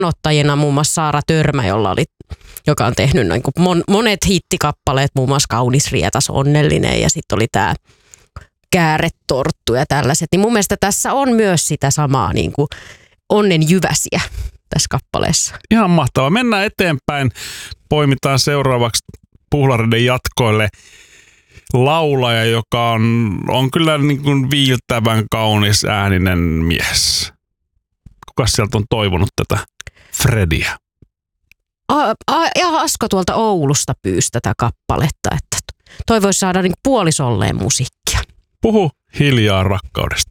ottajina muun muassa Saara Törmä, joka on tehnyt niin kuin monet hittikappaleet, muun muassa Kaunis rietas, onnellinen ja sitten oli tämä Kääretorttu ja tällaiset. Niin mun mielestä tässä on myös sitä samaa niin kuin onnen jyväsiä tässä kappaleessa. Ihan mahtavaa. Mennään eteenpäin. Poimitaan seuraavaksi Puhlareiden jatkoille laulaja, joka on kyllä niin kuin viiltävän kaunis ääninen mies. Kukas sieltä on toivonut tätä Frediä? Ja Asko tuolta Oulusta pyysi tätä kappaletta, että toi voisi saada niin puolisolleen musiikkia. Puhu hiljaa rakkaudesta.